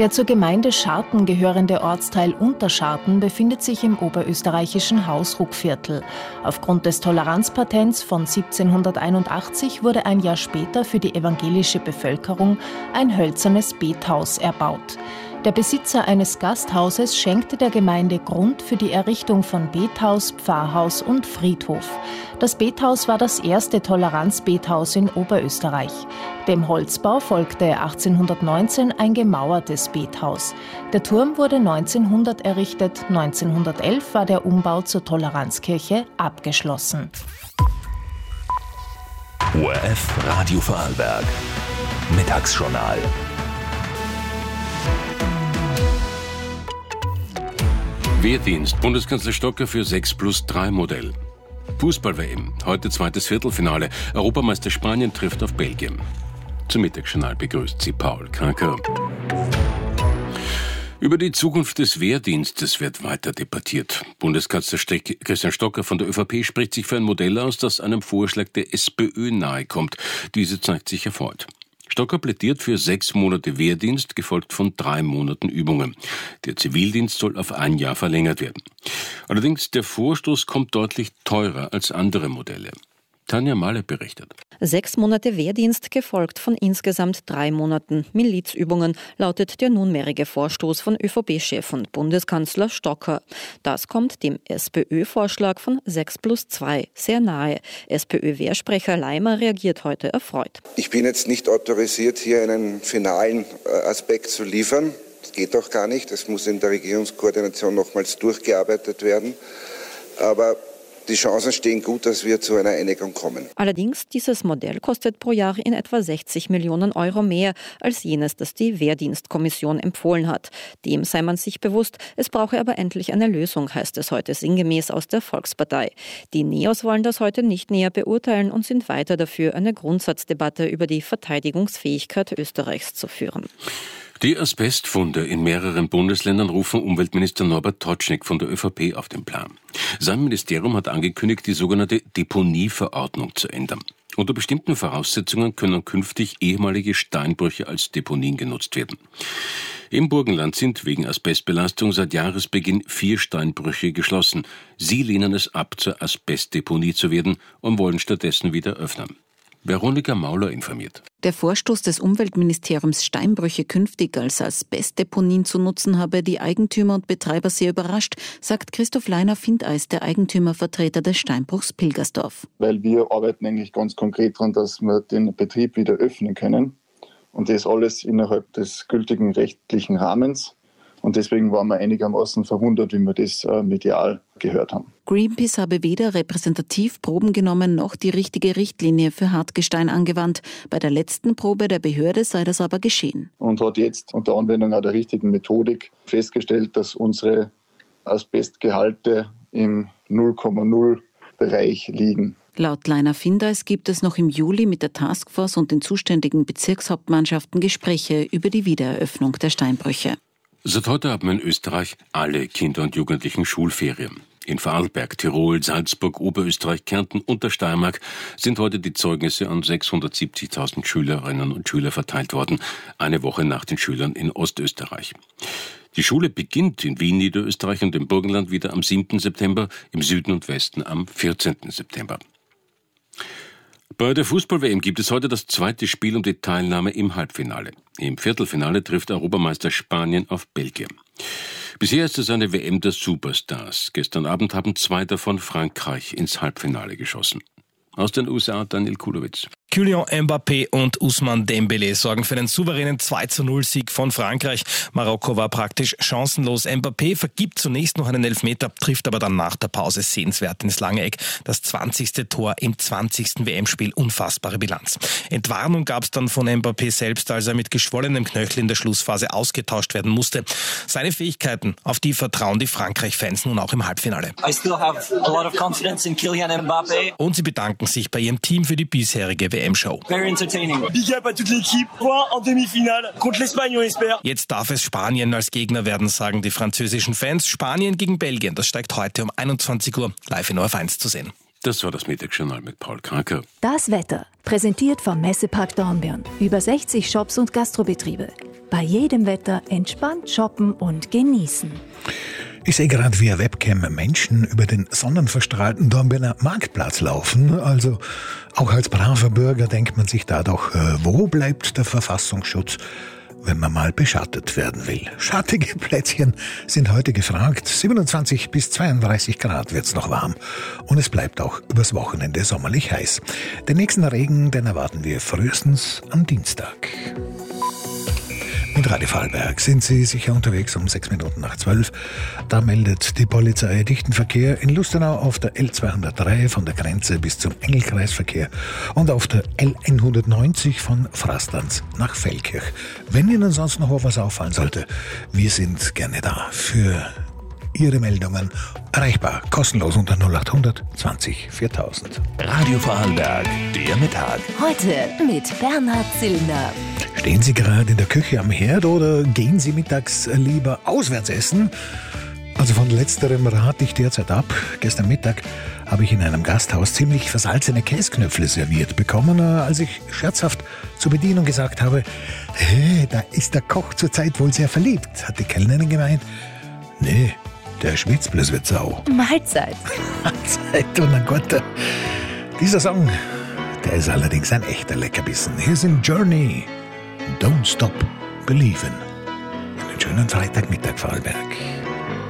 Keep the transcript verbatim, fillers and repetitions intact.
Der zur Gemeinde Scharten gehörende Ortsteil Unterscharten befindet sich im oberösterreichischen Hausruckviertel. Aufgrund des Toleranzpatents von siebzehnhunderteinundachtzig wurde ein Jahr später für die evangelische Bevölkerung ein hölzernes Bethaus erbaut. Der Besitzer eines Gasthauses schenkte der Gemeinde Grund für die Errichtung von Bethaus, Pfarrhaus und Friedhof. Das Bethaus war das erste Toleranzbethaus in Oberösterreich. Dem Holzbau folgte achtzehnhundertneunzehn ein gemauertes Bethaus. Der Turm wurde neunzehnhundert errichtet, neunzehnhundertelf war der Umbau zur Toleranzkirche abgeschlossen. O R F Radio Vorarlberg. Mittagsjournal. Wehrdienst, Bundeskanzler Stocker für sechs plus drei Modell. Fußball-W M, heute zweites Viertelfinale. Europameister Spanien trifft auf Belgien. Zum Mittagsjournal begrüßt sie Paul Kranker. Über die Zukunft des Wehrdienstes wird weiter debattiert. Bundeskanzler Christian Stocker von der ÖVP spricht sich für ein Modell aus, das einem Vorschlag der SPÖ nahekommt. Diese zeigt sich erfreut. Stocker plädiert für sechs Monate Wehrdienst, gefolgt von drei Monaten Übungen. Der Zivildienst soll auf ein Jahr verlängert werden. Allerdings, der Vorstoß kommt deutlich teurer als andere Modelle. Tanja Mahler berichtet. Sechs Monate Wehrdienst gefolgt von insgesamt drei Monaten Milizübungen, lautet der nunmehrige Vorstoß von ÖVP-Chef und Bundeskanzler Stocker. Das kommt dem SPÖ-Vorschlag von sechs plus zwei sehr nahe. SPÖ-Wehrsprecher Leimer reagiert heute erfreut. Ich bin jetzt nicht autorisiert, hier einen finalen Aspekt zu liefern. Das geht auch gar nicht. Das muss in der Regierungskoordination nochmals durchgearbeitet werden. Aber die Chancen stehen gut, dass wir zu einer Einigung kommen. Allerdings, dieses Modell kostet pro Jahr in etwa sechzig Millionen Euro mehr als jenes, das die Wehrdienstkommission empfohlen hat. Dem sei man sich bewusst, es brauche aber endlich eine Lösung, heißt es heute sinngemäß aus der Volkspartei. Die Neos wollen das heute nicht näher beurteilen und sind weiter dafür, eine Grundsatzdebatte über die Verteidigungsfähigkeit Österreichs zu führen. Die Asbestfunde in mehreren Bundesländern rufen Umweltminister Norbert Totschnig von der ÖVP auf den Plan. Sein Ministerium hat angekündigt, die sogenannte Deponieverordnung zu ändern. Unter bestimmten Voraussetzungen können künftig ehemalige Steinbrüche als Deponien genutzt werden. Im Burgenland sind wegen Asbestbelastung seit Jahresbeginn vier Steinbrüche geschlossen. Sie lehnen es ab, zur Asbestdeponie zu werden und wollen stattdessen wieder öffnen. Veronika Mauler informiert. Der Vorstoß des Umweltministeriums, Steinbrüche künftig als Asbestdeponien zu nutzen, habe die Eigentümer und Betreiber sehr überrascht, sagt Christoph Leiner-Findeis, der Eigentümervertreter des Steinbruchs Pilgersdorf. Weil wir arbeiten eigentlich ganz konkret daran, dass wir den Betrieb wieder öffnen können. Und das alles innerhalb des gültigen rechtlichen Rahmens. Und deswegen waren wir einigermaßen verwundert, wie wir das äh, medial gehört haben. Greenpeace habe weder repräsentativ Proben genommen, noch die richtige Richtlinie für Hartgestein angewandt. Bei der letzten Probe der Behörde sei das aber geschehen. Und hat jetzt unter Anwendung auch der richtigen Methodik festgestellt, dass unsere Asbestgehalte im null Komma null Bereich liegen. Laut Leiner-Findeis gibt es noch im Juli mit der Taskforce und den zuständigen Bezirkshauptmannschaften Gespräche über die Wiedereröffnung der Steinbrüche. Seit heute haben in Österreich alle Kinder und Jugendlichen Schulferien. In Vorarlberg, Tirol, Salzburg, Oberösterreich, Kärnten und der Steiermark sind heute die Zeugnisse an sechshundertsiebzigtausend Schülerinnen und Schüler verteilt worden, eine Woche nach den Schülern in Ostösterreich. Die Schule beginnt in Wien, Niederösterreich und im Burgenland wieder am siebten September, im Süden und Westen am vierzehnten September. Bei der Fußball-W M gibt es heute das zweite Spiel um die Teilnahme im Halbfinale. Im Viertelfinale trifft Europameister Spanien auf Belgien. Bisher ist es eine W M der Superstars. Gestern Abend haben zwei davon Frankreich ins Halbfinale geschossen. Aus den U S A Daniel Kulowitz. Kylian Mbappé und Ousmane Dembélé sorgen für einen souveränen zwei zu null Sieg von Frankreich. Marokko war praktisch chancenlos. Mbappé vergibt zunächst noch einen Elfmeter, trifft aber dann nach der Pause sehenswert ins lange Eck. Das zwanzigste Tor im zwanzigsten W M-Spiel. Unfassbare Bilanz. Entwarnung gab es dann von Mbappé selbst, als er mit geschwollenem Knöchel in der Schlussphase ausgetauscht werden musste. Seine Fähigkeiten, auf die vertrauen die Frankreich-Fans nun auch im Halbfinale. I still have a lot of confidence in Kylian Mbappé. Und sie bedanken sich bei ihrem Team für die bisherige W M-Show. Very entertaining. Big up à toute l'équipe. Point en demi-finale contre l'Espagne, on espère. Jetzt darf es Spanien als Gegner werden, sagen die französischen Fans. Spanien gegen Belgien, das steigt heute um einundzwanzig Uhr live in O R F eins zu sehen. Das war das Mittagsjournal mit Paul Kranker. Das Wetter, präsentiert vom Messepark Dornbirn. Über sechzig Shops und Gastrobetriebe. Bei jedem Wetter entspannt shoppen und genießen. Ich sehe gerade via Webcam Menschen über den sonnenverstrahlten Dornbirner Marktplatz laufen. Also auch als braver Bürger denkt man sich da doch, äh, wo bleibt der Verfassungsschutz, wenn man mal beschattet werden will. Schattige Plätzchen sind heute gefragt. siebenundzwanzig bis zweiunddreißig Grad wird's noch warm. Und es bleibt auch übers Wochenende sommerlich heiß. Den nächsten Regen, den erwarten wir frühestens am Dienstag. Mit Radio Vorarlberg sind Sie sicher unterwegs um sechs Minuten nach zwölf. Da meldet die Polizei dichten Verkehr in Lustenau auf der L zweihundertdrei von der Grenze bis zum Engelkreisverkehr und auf der L hundertneunzig von Frastanz nach Feldkirch. Wenn Ihnen sonst noch was auffallen sollte, wir sind gerne da für Ihre Meldungen. Erreichbar, kostenlos unter null acht hundert zwanzig viertausend. Radio Vorarlberg, der Mittag. Heute mit Bernhard Zillner. Stehen Sie gerade in der Küche am Herd oder gehen Sie mittags lieber auswärts essen? Also von letzterem rate ich derzeit ab. Gestern Mittag habe ich in einem Gasthaus ziemlich versalzene Käsknöpfle serviert bekommen, als ich scherzhaft zur Bedienung gesagt habe, hey, da ist der Koch zurzeit wohl sehr verliebt, hat die Kellnerin gemeint. Nee, der schwitzt bloß wie Sau. Mahlzeit. Mahlzeit und ein guter. Dieser Song, der ist allerdings ein echter Leckerbissen. Hier sind Journey. Don't Stop Believin'. Einen schönen Freitagmittag, Vorarlberg.